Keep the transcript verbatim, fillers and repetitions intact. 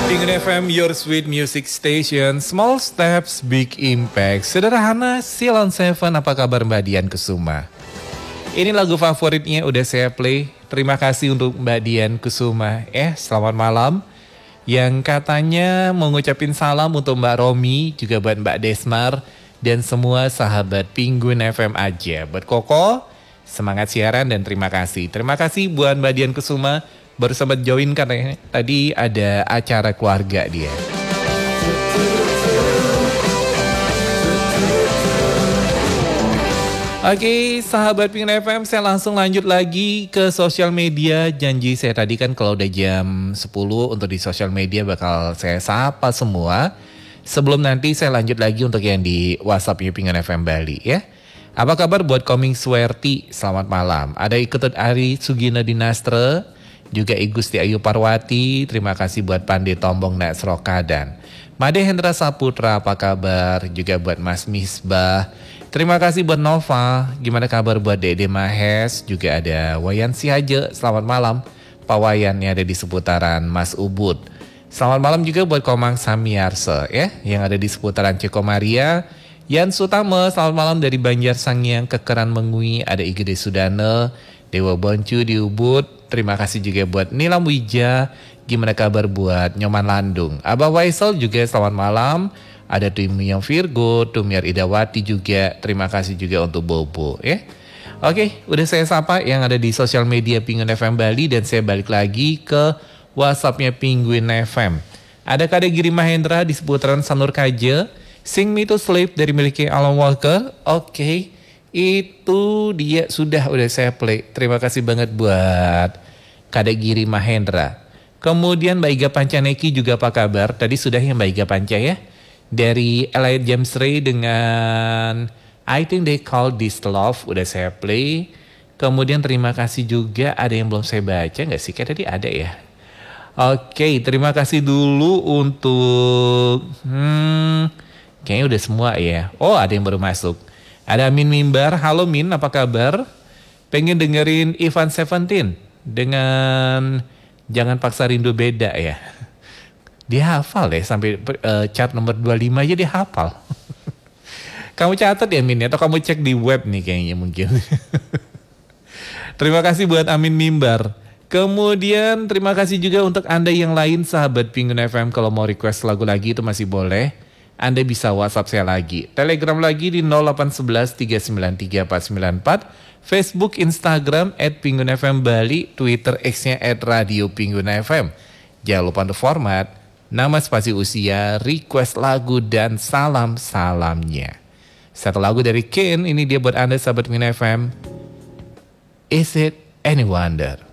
Pengen F M, your sweet music station. Small steps, big impact. Sederhana, Silon Seven, apa kabar Mbak Dian Kusuma? Ini lagu favoritnya udah saya play. Terima kasih untuk Mbak Dian Kusuma. Eh, selamat malam. Yang katanya mau ngucapin salam untuk Mbak Romi, juga buat Mbak Desmar, dan semua sahabat Penguin F M aja. Buat Koko, semangat siaran dan terima kasih. Terima kasih buat Mbak Dian Kusuma. Baru sempat join karena tadi ada acara keluarga dia. Oke, sahabat Penguin F M, saya langsung lanjut lagi ke sosial media. Janji saya tadi kan kalau udah jam sepuluh untuk di sosial media bakal saya sapa semua. Sebelum nanti saya lanjut lagi untuk yang di WhatsApp-nya Penguin F M Bali ya. Apa kabar buat Koming Swerti? Selamat malam. Ada ikut Ari Sugina Dinastre. Juga I Gusti Ayu Parwati, terima kasih buat Pande Tombong Nasrokadan. Made Hendra Saputra, apa kabar? Juga buat Mas Misbah. Terima kasih buat Nova. Gimana kabar buat Dede Mahes? Juga ada Wayan Sihaja, selamat malam. Pak Wayan yang ada di seputaran Mas Ubud. Selamat malam juga buat Komang Samiarse ya, yang ada di seputaran Ceko Maria. Yan Sutama, selamat malam dari Banjar Sangiang, Kekeran Mengui. Ada Igede Sudane, Dewa Boncu di Ubud. Terima kasih juga buat Nilam Wija. Gimana kabar buat Nyoman Landung? Abah Waisal juga selamat malam. Ada Tumiang Virgo, Tumiar Idawati juga. Terima kasih juga untuk Bobo ya. Oke, udah saya sapa yang ada di sosial media Penguin F M Bali. Dan saya balik lagi ke WhatsAppnya Penguin F M. Ada Kade Giri Mahendra di seputaran Sanur Kaja. Sing Me to Sleep dari miliki Alan Walker. Oke. Itu dia sudah udah saya play. Terima kasih banget buat Kade Giri Mahendra. Kemudian Mbak Iga Pancaneki juga apa kabar? Tadi sudah yang Mbak Iga Panca ya. Dari Elite James Ray dengan I Think They Call This Love udah saya play. Kemudian terima kasih juga ada yang belum saya baca nggak sih? Kayak tadi ada ya. Oke, terima kasih dulu untuk hmm, kayaknya udah semua ya. Oh, ada yang baru masuk. Ada Min Mimbar, halo Min, apa kabar? Pengen dengerin Ivan Seventeen dengan Jangan Paksa Rindu Beda ya. Dia hafal ya, sampai uh, chart nomor dua puluh lima aja dia hafal. Kamu catat ya Min, atau kamu cek di web nih kayaknya mungkin. Terima kasih buat Amin Mimbar. Kemudian terima kasih juga untuk Anda yang lain sahabat Penguin F M, kalau mau request lagu lagi itu masih boleh. Anda bisa WhatsApp saya lagi. Telegram lagi di nol delapan satu satu tiga sembilan tiga empat sembilan empat. Facebook, Instagram at Penguin F M Bali. Twitter X-nya at Radio Penguin F M. Jangan lupa untuk format nama, spasi usia, request lagu, dan salam-salamnya. Satu lagu dari Ken. Ini dia buat Anda sahabat Penguin F M. Is It Any Wonder?